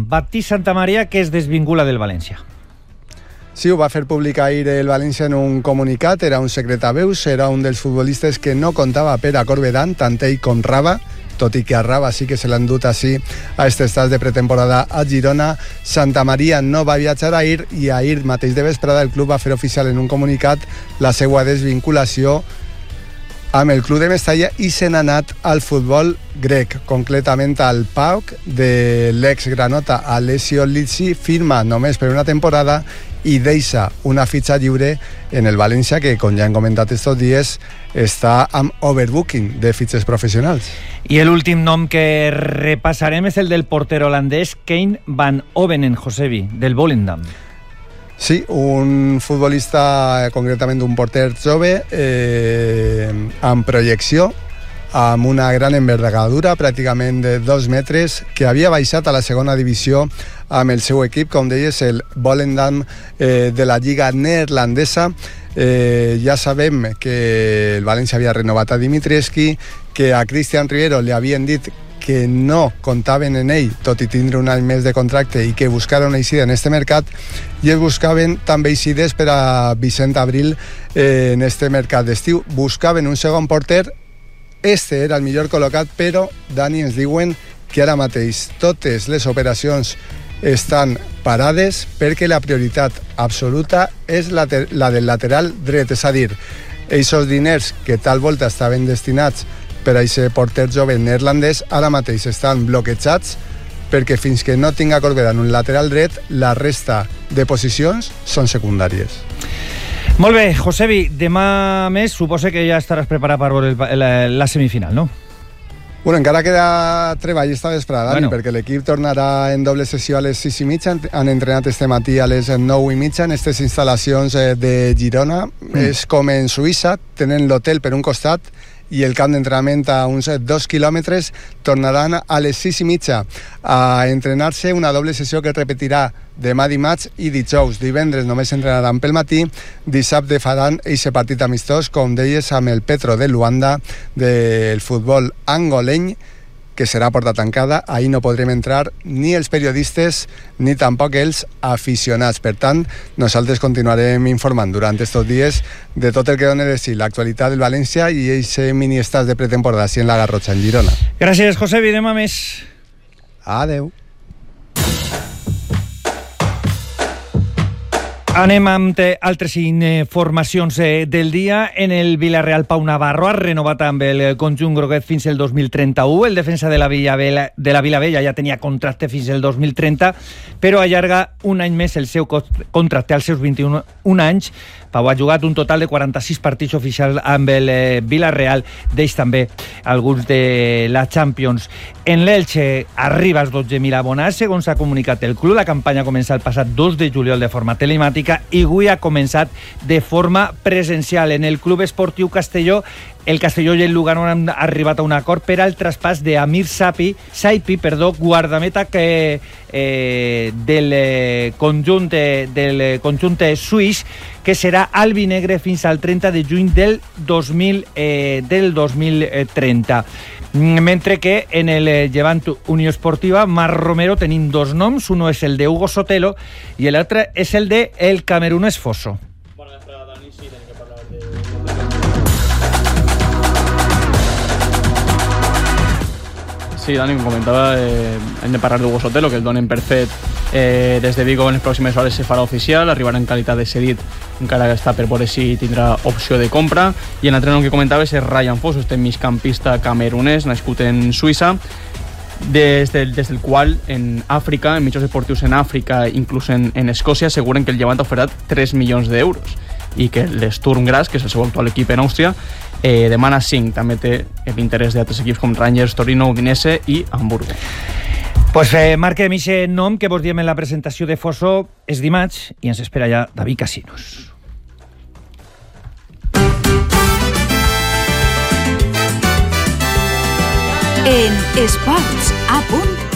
Baptist Santamaria, que es desvincula del València. Sí, ho va fer públic ahir el València en un comunicat, era un secret a veus, era un dels futbolistes que no comptava per a Corberan, tant ell com Raba, tot i que a Raba sí que se l'han dut així a estes estats de pretemporada a Girona. Santamaria no va viatjar ahir i ahir mateix de vesprada el club va fer oficial en un comunicat la seva desvinculació amb el club de Mestalla i se n'ha anat al futbol grec, concretament al PAOK de l'ex-granota Alessio Lizzi, firma només per una temporada i deixa una fitxa lliure en el València, que, com ja hem comentat estos dies, està amb overbooking de fitxes professionals. I l'últim nom que repassarem és el del porter holandès Kane van Ovenen, Josebi, del Volendam. Sí, un futbolista, concretament un porter jove, amb projecció, amb una gran envergadura, pràcticament de 2 metres, que havia baixat a la segona divisió amb el seu equip, com deies, el Volendam de la Lliga Neerlandesa. Ja sabem que el València havia renovat a Dimitrievski, que a Cristian Rivero li havien dit que no comptaven en ell, tot i tindre un any més de contracte, i que buscaven una eixida en este mercat, i es buscaven també eixides per a Vicent Abril en este mercat d'estiu. Buscaven un segon porter, este era el millor col·locat, però Dani ens diuen que ara mateix totes les operacions estan parades perquè la prioritat absoluta és la del lateral dret, és a dir, aquests diners que tal volta estaven destinats per a aquest porter jove neerlandès ara mateix estan bloquejats perquè fins que no tinga Corberan un lateral dret, la resta de posicions són secundàries. Molt bé, Josebi, demà més suposa que ja estaràs preparat per veure la semifinal, no? Bueno, encara queda treball esta vesprada, Dani, Bueno. perquè l'equip tornarà en doble sessió a les 6:30, han entrenat este matí a les 9:30 en aquestes instal·lacions de Girona. És com en Suïssa, tenen l'hotel per un costat i el camp d'entrenament a uns 2 quilòmetres. Tornaran a les 6:30 a entrenar-se, una doble sessió que es repetirà demà dimarts i dijous. Divendres només entrenaran pel matí, dissabte faran eixe partit amistós, com deies, amb el Petro de Luanda del futbol angoleny, que serà porta tancada. Ahir no podrem entrar ni els periodistes ni tampoc els aficionats. Per tant, nosaltres continuarem informant durant aquests dies de tot el que dona de si l'actualitat del València i aquest mini estats de pretemporada així en la Garrotxa, en Girona. Gràcies, Josebi, demà més. Adeu. Anem amb altres informacions del dia. En el Villarreal, Pau Navarro ha renovat amb el conjunt groguet fins el 2031. El defensa de la Vilavella ja tenia contracte fins el 2030, però allarga un any més el seu contracte als seus 21 anys. Pau ha jugat un total de 46 partits oficials amb el Villarreal, d'ells també alguns de la Champions. En l'Elche arriba als 12.000 abonats, segons ha comunicat el club. La campanya ha començat el passat 2 de juliol de forma telemàtica i avui ha començat de forma presencial. En el Club Esportiu Castelló, el Castelló i el Lugano han arribat a un acord per al traspàs d'Amir Saipi, guardameta del conjunt suís, que serà albinegre fins al 30 de juny del 2030. Mentre que en el Llevant Unió Esportiva, Marc Romero, tenim 2 noms. Uno és el de Hugo Sotelo i l'altre és el de el camerunès Fosso. Sí, Dani, com comentava, hem de parlar d'Hugo Sotelo, que el donen per fet des de Vigo. En les pròximes hores se farà oficial, arribarà en qualitat de cedit, encara que està per veure si tindrà opció de compra. I l'altre nom que comentaves és Ryan Fosso, este migcampista camerunès, nascut en Suïssa, des del qual en Àfrica, en mitjans esportius en Àfrica, inclús en Escòcia, asseguren que el Llevant ha ofertat 3 milions d'euros i que l'Sturm Graz, que és el seu actual equip en Àustria, demana 5. També té l'interès d'altres equips com Rangers, Torino, Udinese i Hamburgo. Pues marquem aquest nom que vos diem en la presentació de Fosso és dimarts i ens espera ja David Casinos. En Esports a punt